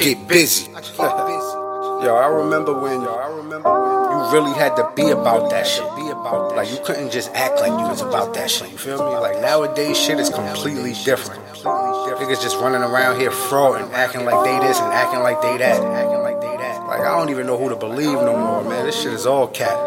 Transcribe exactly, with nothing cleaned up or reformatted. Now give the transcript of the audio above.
get busy. Yo, I remember when, yo, I remember when you really had to be about that shit. Be about that. Like you couldn't just act like you was about that shit. You feel me? Like nowadays, shit is completely different. Niggas just running around here frauding, acting like they this and acting like they that, acting like they that. Like I don't even know who to believe no more, man. This shit is all cat.